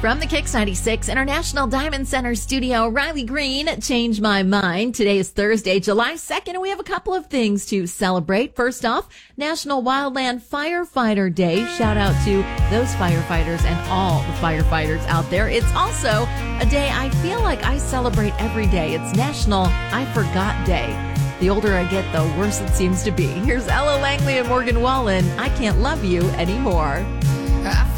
From the Kicks 96 International Diamond Center studio, Riley Green, Change My Mind. Today is Thursday, July 2nd, and we have a couple of things to celebrate. First off, National Wildland Firefighter Day. Shout out to those firefighters and all the firefighters out there. It's also a day I feel like I celebrate every day. It's National I Forgot Day. The older I get, the worse it seems to be. Here's Ella Langley and Morgan Wallen. I Can't Love You Anymore.